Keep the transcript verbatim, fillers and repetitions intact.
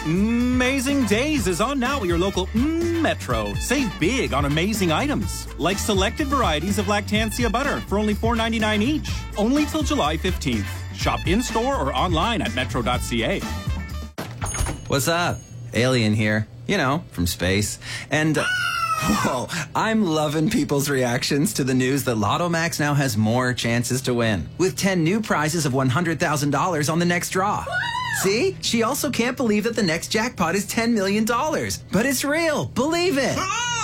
Amazing Days is on now at your local mm, Metro. Save big on amazing items, like selected varieties of Lactancia butter for only four ninety-nine each. Only till July fifteenth. Shop in-store or online at metro dot c a. What's up? Alien here. You know, from space. And, uh, whoa, I'm loving people's reactions to the news that Lotto Max now has more chances to win, with ten new prizes of one hundred thousand dollars on the next draw. See? She also can't believe that the next jackpot is ten million dollars. But it's real. Believe it.